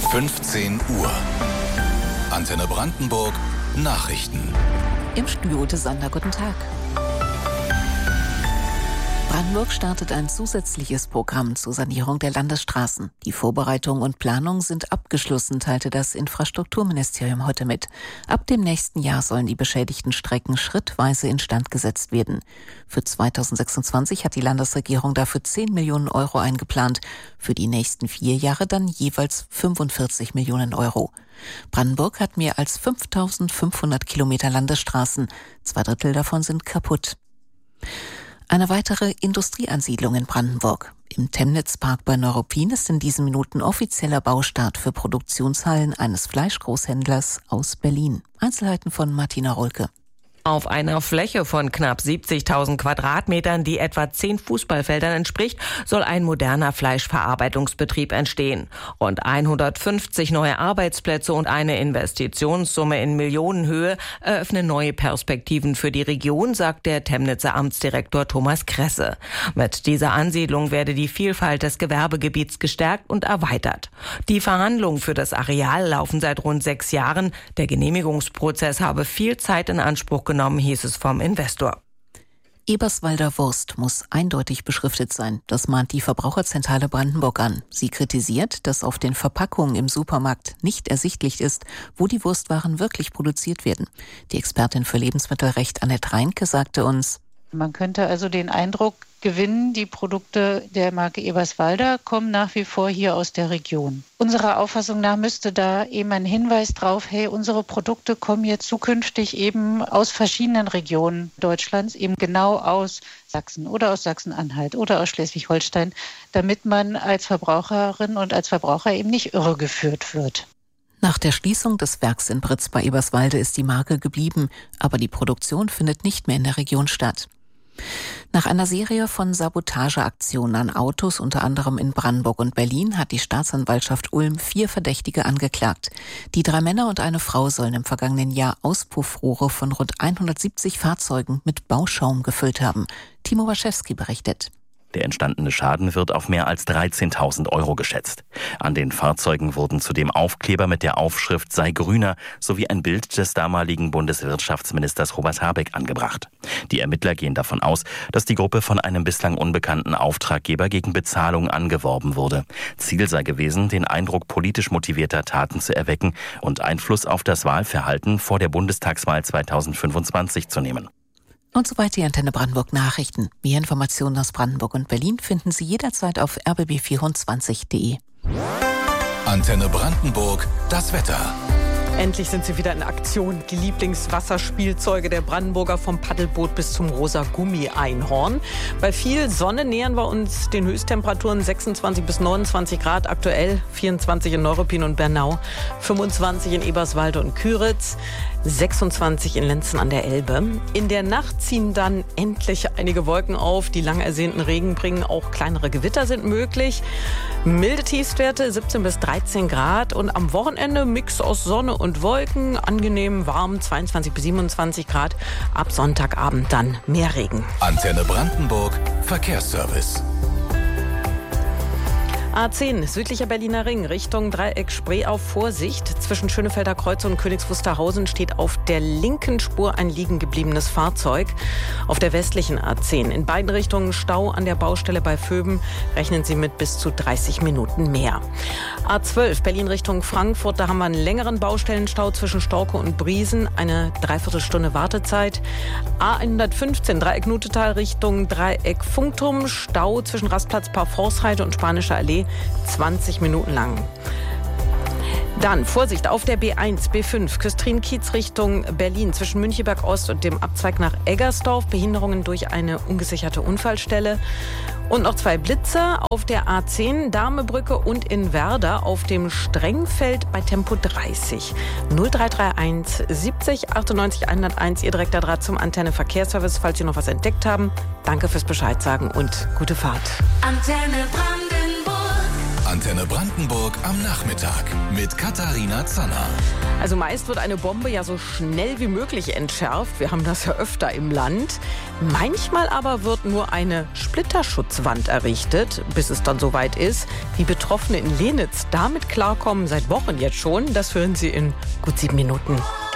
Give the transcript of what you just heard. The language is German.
15 Uhr. Antenne Brandenburg Nachrichten. Im Studio des Sander, guten Tag. Brandenburg startet ein zusätzliches Programm zur Sanierung der Landesstraßen. Die Vorbereitung und Planung sind abgeschlossen, teilte das Infrastrukturministerium heute mit. Ab dem nächsten Jahr sollen die beschädigten Strecken schrittweise instand gesetzt werden. Für 2026 hat die Landesregierung dafür 10 Millionen Euro eingeplant. Für die nächsten 4 Jahre dann jeweils 45 Millionen Euro. Brandenburg hat mehr als 5.500 Kilometer Landesstraßen. 2/3 davon sind kaputt. Eine weitere Industrieansiedlung in Brandenburg. Im Temnitzpark bei Neuruppin ist in diesen Minuten offizieller Baustart für Produktionshallen eines Fleischgroßhändlers aus Berlin. Einzelheiten von Martina Rolke. Auf einer Fläche von knapp 70.000 Quadratmetern, die etwa 10 Fußballfeldern entspricht, soll ein moderner Fleischverarbeitungsbetrieb entstehen. Rund 150 neue Arbeitsplätze und eine Investitionssumme in Millionenhöhe eröffnen neue Perspektiven für die Region, sagt der Temnitzer Amtsdirektor Thomas Kresse. Mit dieser Ansiedlung werde die Vielfalt des Gewerbegebiets gestärkt und erweitert. Die Verhandlungen für das Areal laufen seit rund 6 Jahren. Der Genehmigungsprozess habe viel Zeit in Anspruch genommen, hieß es vom Investor. Eberswalder Wurst muss eindeutig beschriftet sein. Das mahnt die Verbraucherzentrale Brandenburg an. Sie kritisiert, dass auf den Verpackungen im Supermarkt nicht ersichtlich ist, wo die Wurstwaren wirklich produziert werden. Die Expertin für Lebensmittelrecht Annette Reinke sagte uns: Man könnte also den Eindruck gewinnen, die Produkte der Marke Eberswalder kommen nach wie vor hier aus der Region. Unserer Auffassung nach müsste da eben ein Hinweis drauf, hey, unsere Produkte kommen jetzt zukünftig eben aus verschiedenen Regionen Deutschlands, eben genau aus Sachsen oder aus Sachsen-Anhalt oder aus Schleswig-Holstein, damit man als Verbraucherin und als Verbraucher eben nicht irregeführt wird. Nach der Schließung des Werks in Britz bei Eberswalde ist die Marke geblieben, aber die Produktion findet nicht mehr in der Region statt. Nach einer Serie von Sabotageaktionen an Autos, unter anderem in Brandenburg und Berlin, hat die Staatsanwaltschaft Ulm 4 Verdächtige angeklagt. Die 3 Männer und eine Frau sollen im vergangenen Jahr Auspuffrohre von rund 170 Fahrzeugen mit Bauschaum gefüllt haben. Timo Waschewski berichtet. Der entstandene Schaden wird auf mehr als 13.000 Euro geschätzt. An den Fahrzeugen wurden zudem Aufkleber mit der Aufschrift "Sei grüner" sowie ein Bild des damaligen Bundeswirtschaftsministers Robert Habeck angebracht. Die Ermittler gehen davon aus, dass die Gruppe von einem bislang unbekannten Auftraggeber gegen Bezahlung angeworben wurde. Ziel sei gewesen, den Eindruck politisch motivierter Taten zu erwecken und Einfluss auf das Wahlverhalten vor der Bundestagswahl 2025 zu nehmen. Und soweit die Antenne Brandenburg Nachrichten. Mehr Informationen aus Brandenburg und Berlin finden Sie jederzeit auf rbb24.de. Antenne Brandenburg, das Wetter. Endlich sind sie wieder in Aktion. Die Lieblingswasserspielzeuge der Brandenburger vom Paddelboot bis zum rosa Gummi-Einhorn. Bei viel Sonne nähern wir uns den Höchsttemperaturen 26 bis 29 Grad. Aktuell 24 in Neuruppin und Bernau, 25 in Eberswalde und Küritz, 26 in Lenzen an der Elbe. In der Nacht ziehen dann endlich einige Wolken auf. Die lang ersehnten Regen bringen auch kleinere Gewitter sind möglich. Milde Tiefstwerte 17 bis 13 Grad und am Wochenende Mix aus Sonne und Wolken, angenehm warm 22 bis 27 Grad. Ab Sonntagabend dann mehr Regen. Antenne Brandenburg Verkehrsservice. A10, südlicher Berliner Ring, Richtung Dreieck Spree auf Vorsicht. Zwischen Schönefelder Kreuz und Königs Wusterhausen steht auf der linken Spur ein liegen gebliebenes Fahrzeug. Auf der westlichen A10 in beiden Richtungen Stau an der Baustelle bei Vöben. Rechnen Sie mit bis zu 30 Minuten mehr. A12, Berlin Richtung Frankfurt, da haben wir einen längeren Baustellenstau zwischen Storke und Briesen. Eine Dreiviertelstunde Wartezeit. A115, Dreieck Nutetal Richtung Dreieck Funkturm. Stau zwischen Rastplatz Parforceheide und Spanische Allee. 20 Minuten lang. Dann Vorsicht auf der B1, B5, Küstrin-Kiez Richtung Berlin zwischen Müncheberg Ost und dem Abzweig nach Eggersdorf. Behinderungen durch eine ungesicherte Unfallstelle. Und noch 2 Blitzer auf der A10, Damebrücke und in Werder auf dem Strengfeld bei Tempo 30. 0331 70 98 101, Ihr direkter Draht zum Antenne Verkehrsservice, falls Sie noch was entdeckt haben. Danke fürs Bescheid sagen und gute Fahrt. Antenne Brandenburg. Antenne Brandenburg am Nachmittag mit Katharina Zanner. Also meist wird eine Bombe ja so schnell wie möglich entschärft. Wir haben das ja öfter im Land. Manchmal aber wird nur eine Splitterschutzwand errichtet, bis es dann soweit ist. Wie Betroffene in Lenitz damit klarkommen, seit Wochen jetzt schon, das hören Sie in gut 7 Minuten.